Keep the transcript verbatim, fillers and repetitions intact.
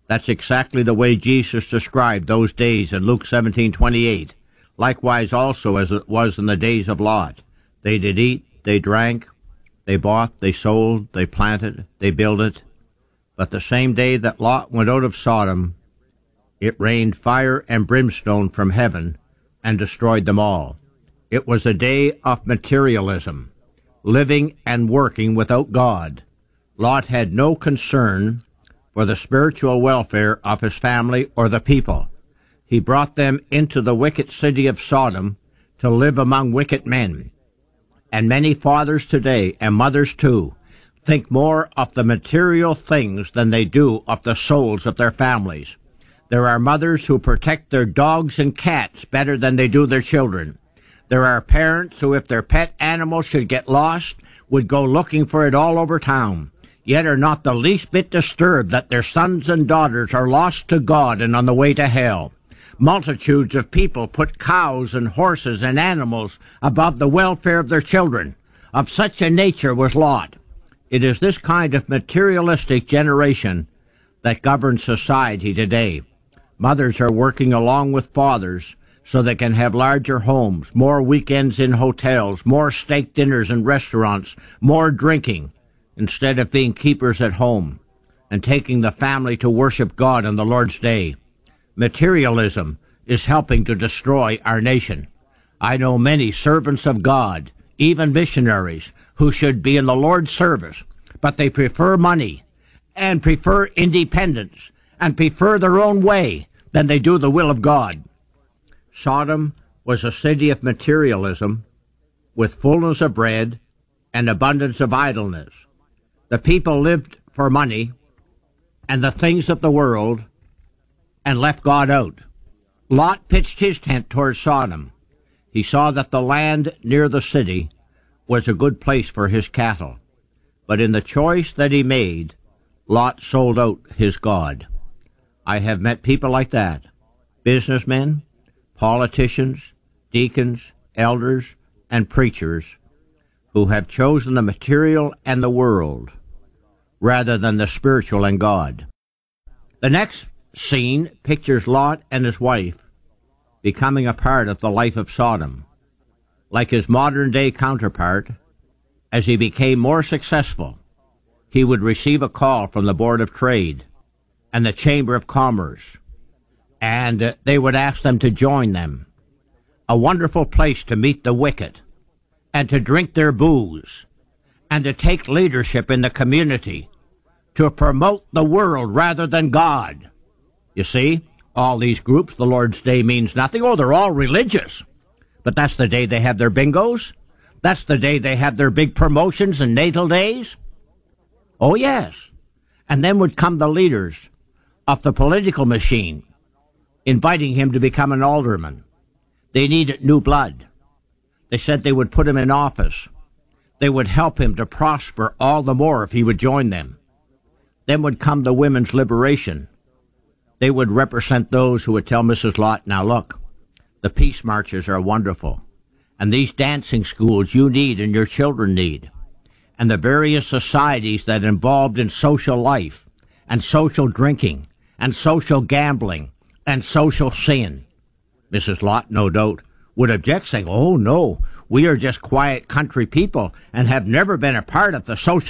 That's exactly the way Jesus described those days in Luke seventeen twenty-eight. Likewise also as it was in the days of Lot. They did eat, they drank, they bought, they sold, they planted, they builded. But the same day that Lot went out of Sodom, it rained fire and brimstone from heaven and destroyed them all. It was a day of materialism, living and working without God. Lot had no concern for the spiritual welfare of his family or the people. He brought them into the wicked city of Sodom to live among wicked men. And many fathers today, and mothers too, think more of the material things than they do of the souls of their families. There are mothers who protect their dogs and cats better than they do their children. There are parents who, if their pet animal should get lost, would go looking for it all over town, yet are not the least bit disturbed that their sons and daughters are lost to God and on the way to hell. Multitudes of people put cows and horses and animals above the welfare of their children. Of such a nature was Lot. It is this kind of materialistic generation that governs society today. Mothers are working along with fathers so they can have larger homes, more weekends in hotels, more steak dinners in restaurants, more drinking, instead of being keepers at home and taking the family to worship God on the Lord's day. Materialism is helping to destroy our nation. I know many servants of God, even missionaries, who should be in the Lord's service, but they prefer money and prefer independence and prefer their own way than they do the will of God. Sodom was a city of materialism with fullness of bread and abundance of idleness. The people lived for money and the things of the world and left God out. Lot pitched his tent toward Sodom. He saw that the land near the city was a good place for his cattle. But in the choice that he made, Lot sold out his God. I have met people like that, businessmen, politicians, deacons, elders, and preachers, who have chosen the material and the world rather than the spiritual and God. The next scene pictures Lot and his wife becoming a part of the life of Sodom. Like his modern-day counterpart, as he became more successful, he would receive a call from the Board of Trade and the Chamber of Commerce, and uh, they would ask them to join them. A wonderful place to meet the wicked and to drink their booze and to take leadership in the community, to promote the world rather than God. You see, all these groups, the Lord's Day means nothing. Oh, they're all religious. But that's the day they have their bingos. That's the day they have their big promotions and natal days. Oh, yes. And then would come the leaders of the political machine, inviting him to become an alderman. They needed new blood. They said they would put him in office. They would help him to prosper all the more if he would join them. Then would come the women's liberation. They would represent those who would tell Missus Lot, now look, the peace marches are wonderful, and these dancing schools you need and your children need, and the various societies that involved in social life, and social drinking, and social gambling, and social sin. Missus Lot, no doubt, would object, saying, oh no, we are just quiet country people and have never been a part of the social